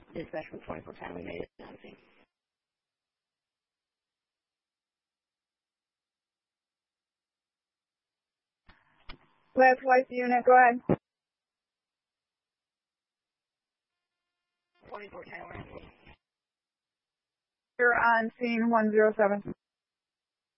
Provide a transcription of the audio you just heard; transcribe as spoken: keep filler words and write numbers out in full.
Dispatch from twenty-four ten, we made it on scene. Last life unit, go ahead. twenty-four ten, we're on scene. You're on scene one zero seven.